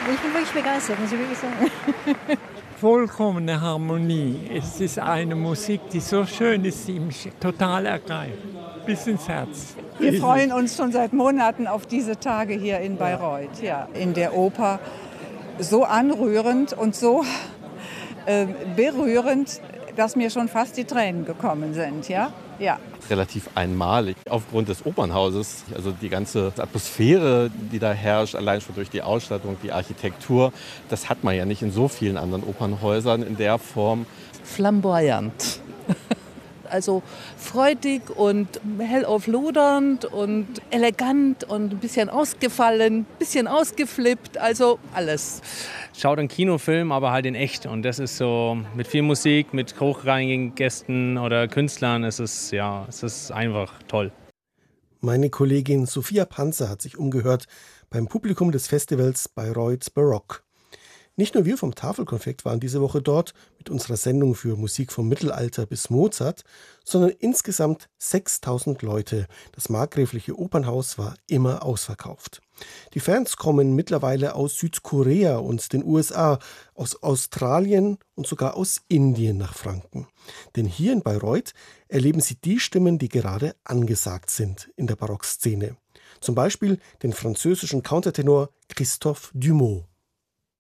Ich bin wirklich begeistert, muss ich wirklich sagen. Vollkommene Harmonie. Es ist eine Musik, die so schön ist, die mich total ergreift. Bis ins Herz. Wir freuen uns schon seit Monaten auf diese Tage hier in Bayreuth, ja, in der Oper. So anrührend und so berührend, dass mir schon fast die Tränen gekommen sind, ja. Ja. Relativ einmalig aufgrund des Opernhauses. Also die ganze Atmosphäre, die da herrscht, allein schon durch die Ausstattung, die Architektur, das hat man ja nicht in so vielen anderen Opernhäusern in der Form. Flamboyant. Also freudig und hellauflodernd und elegant und ein bisschen ausgefallen, ein bisschen ausgeflippt, also alles. Schaut einen Kinofilm, aber halt in echt. Und das ist so mit viel Musik, mit hochrangigen Gästen oder Künstlern, es ist einfach toll. Meine Kollegin Sophia Panzer hat sich umgehört beim Publikum des Festivals Bayreuth Baroque. Nicht nur wir vom Tafelkonfekt waren diese Woche dort mit unserer Sendung für Musik vom Mittelalter bis Mozart, sondern insgesamt 6.000 Leute. Das markgräfliche Opernhaus war immer ausverkauft. Die Fans kommen mittlerweile aus Südkorea und den USA, aus Australien und sogar aus Indien nach Franken. Denn hier in Bayreuth erleben sie die Stimmen, die gerade angesagt sind in der Barockszene. Zum Beispiel den französischen Countertenor Christophe Dumont.